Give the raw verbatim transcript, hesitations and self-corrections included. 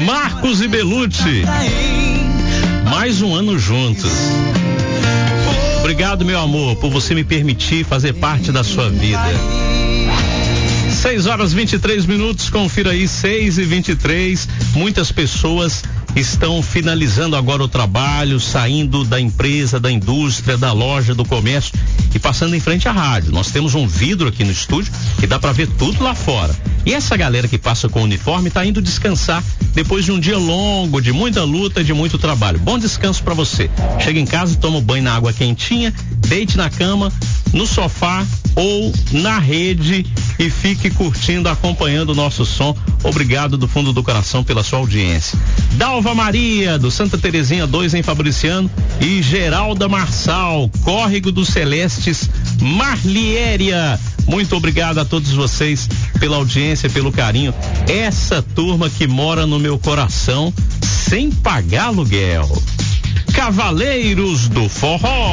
Marcos e Belucci. Mais um ano juntos. Obrigado, meu amor, por você me permitir fazer parte da sua vida. seis horas e vinte e três minutos, confira aí, seis e vinte e três. Muitas pessoas estão finalizando agora o trabalho, saindo da empresa, da indústria, da loja, do comércio e passando em frente à rádio. Nós temos um vidro aqui no estúdio e dá pra ver tudo lá fora. E essa galera que passa com o uniforme tá indo descansar depois de um dia longo, de muita luta, de muito trabalho. Bom descanso pra você. Chega em casa, toma um banho na água quentinha, deite na cama, no sofá ou na rede e fique curtindo, acompanhando o nosso som. Obrigado do fundo do coração pela sua audiência. Dalva Maria, do Santa Terezinha dois em Fabriciano, e Geralda Marçal, Córrego dos Celestes, Marliéria. Muito obrigado a todos vocês pela audiência, pelo carinho. Essa turma que mora no meu coração sem pagar aluguel. Cavaleiros do Forró.